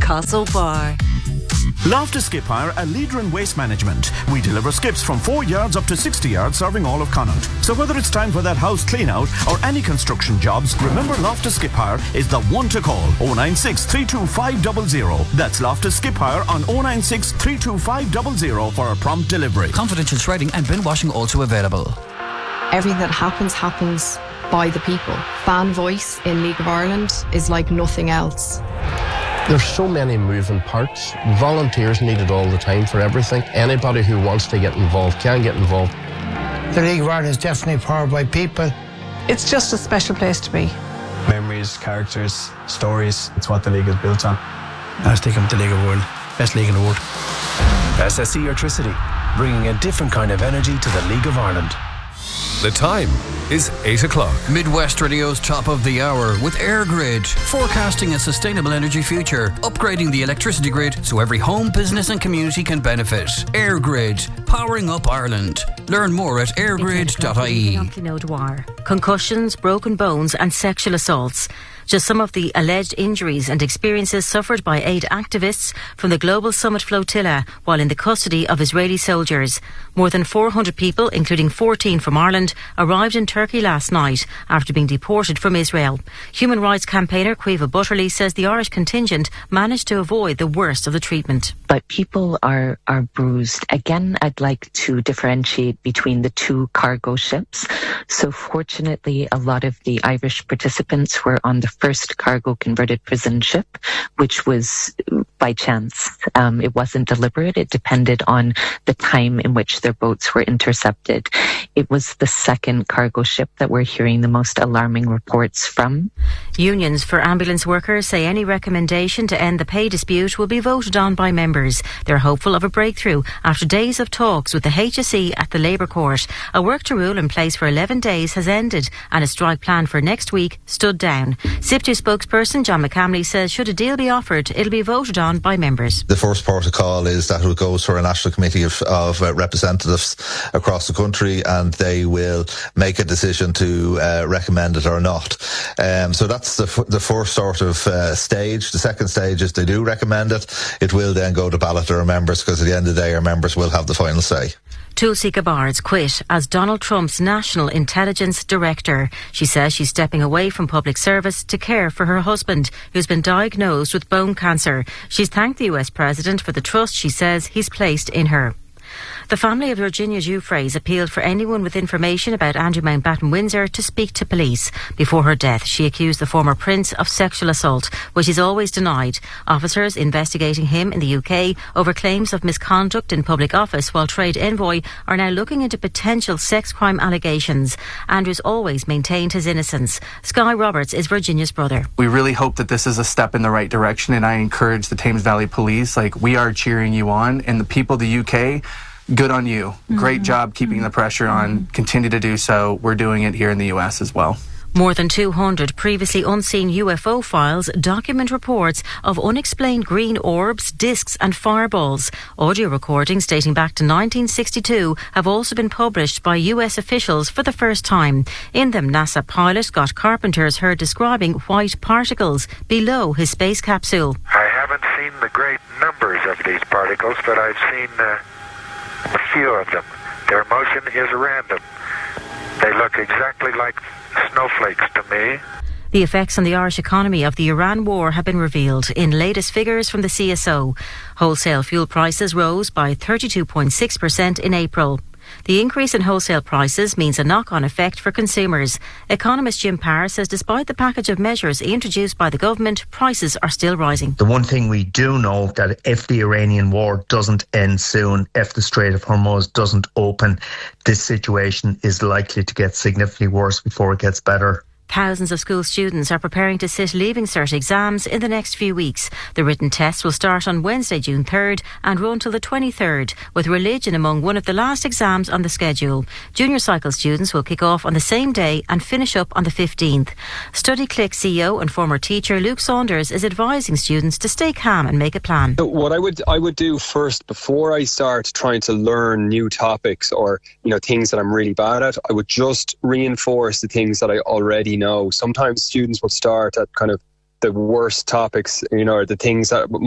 Castlebar. Loftus Skip Hire, a leader in waste management. We deliver skips from 4 yards up to 60 yards, serving all of Connaught. So whether it's time for that house clean out or any construction jobs, remember Loftus Skip Hire is the one to call. 096 325 00. That's Loftus Skip Hire on 096 325 00 for a prompt delivery. Confidential shredding and bin washing also available. Everything that happens by the people. Fan voice in League of Ireland is like nothing else. There's so many moving parts. Volunteers needed all the time for everything. Anybody who wants to get involved can get involved. The League of Ireland is definitely powered by people. It's just a special place to be. Memories, characters, stories. It's what the league is built on. I stick them to the League of Ireland. Best league in the world. SSE Electricity, bringing a different kind of energy to the League of Ireland. The time is 8 o'clock. Midwest Radio's top of the hour with EirGrid, forecasting a sustainable energy future, upgrading the electricity grid so every home, business and community can benefit. EirGrid, powering up Ireland. Learn more at airgrid.ie. Concussions, broken bones and sexual assaults. Just some of the alleged injuries and experiences suffered by 8 activists from the Global Summit Flotilla while in the custody of Israeli soldiers. More than 400 people, including 14 from Ireland, arrived in Turkey last night after being deported from Israel. Human rights campaigner Caoimhe Butterly says the Irish contingent managed to avoid the worst of the treatment. But people are bruised. Again, I'd like to differentiate between the 2 cargo ships. So fortunately, a lot of the Irish participants were on the first cargo converted prison ship, which was by chance. It wasn't deliberate. It depended on the time in which their boats were intercepted. It was the second cargo ship that we're hearing the most alarming reports from. Unions for ambulance workers say any recommendation to end the pay dispute will be voted on by members. They're hopeful of a breakthrough after days of talks with the HSE at the Labour Court. A work to rule in place for 11 days has ended and a strike planned for next week stood down. SIPTU spokesperson John McCamley says should a deal be offered, it'll be voted on by members. The first protocol is that it goes for a national committee of representatives across the country, and they will make a decision to recommend it or not. So that's the first sort of stage. The second stage is they do recommend it. It will then go to ballot to our members, because at the end of the day our members will have the final say. Tulsi Gabbard's quit as Donald Trump's National Intelligence Director. She says she's stepping away from public service to care for her husband, who's been diagnosed with bone cancer. She's thanked the US President for the trust she says he's placed in her. The family of Virginia Giuffres appealed for anyone with information about Andrew Mountbatten Windsor to speak to police. Before her death, she accused the former prince of sexual assault, which he's always denied. Officers investigating him in the UK over claims of misconduct in public office while trade envoy are now looking into potential sex crime allegations. Andrew's always maintained his innocence. Skye Roberts is Virginia's brother. We really hope that this is a step in the right direction, and I encourage the Thames Valley Police, we are cheering you on, and the people of the UK, good on you. Great job keeping the pressure on. Continue to do so. We're doing it here in the US as well. More than 200 previously unseen UFO files document reports of unexplained green orbs, discs and fireballs. Audio recordings dating back to 1962 have also been published by US officials for the first time. In them, NASA pilot Scott Carpenter is heard describing white particles below his space capsule. I haven't seen the great numbers of these particles, but I've seen a few of them. Their motion is random. They look exactly like snowflakes to me. The effects on the Irish economy of the Iran war have been revealed in latest figures from the CSO. Wholesale fuel prices rose by 32.6% in April. The increase in wholesale prices means a knock-on effect for consumers. Economist Jim Parr says despite the package of measures introduced by the government, prices are still rising. The one thing we do know that if the Iranian war doesn't end soon, if the Strait of Hormuz doesn't open, this situation is likely to get significantly worse before it gets better. Thousands of school students are preparing to sit Leaving Cert exams in the next few weeks. The written tests will start on Wednesday, June 3rd and run till the 23rd, with religion among one of the last exams on the schedule. Junior cycle students will kick off on the same day and finish up on the 15th. StudyClick CEO and former teacher Luke Saunders is advising students to stay calm and make a plan. What I would do first, before I start trying to learn new topics or things that I'm really bad at, I would just reinforce the things that I already know. Sometimes students will start at kind of the worst topics, or the things that